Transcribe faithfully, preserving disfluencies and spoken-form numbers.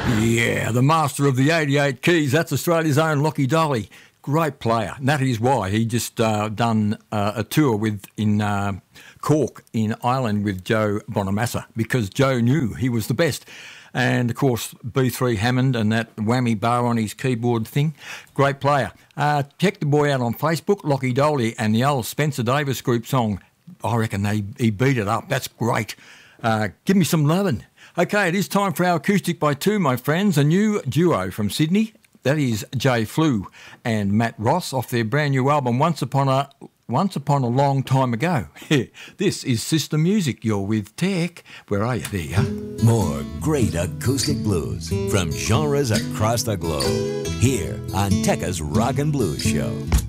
Yeah, the master of the eighty-eight keys. That's Australia's own Lockie Dolly. Great player. And that is why he just uh, done uh, a tour with in uh, Cork in Ireland with Joe Bonamassa, because Joe knew he was the best. And, of course, B three Hammond and that whammy bar on his keyboard thing. Great player. Uh, check the boy out on Facebook, Lockie Dolly, and the old Spencer Davis Group song. I reckon they, he beat it up. That's great. Uh, give me some lovin'. Okay, it is time for our Acoustic by Two, my friends. A new duo from Sydney. That is Jay Flew and Matt Ross off their brand new album, Once Upon a Once Upon a Long Time Ago. This is Sister Music. You're with Tech. Where are you? There you are. More great acoustic blues from genres across the globe. Here on Tekka's Rock and Blues Show.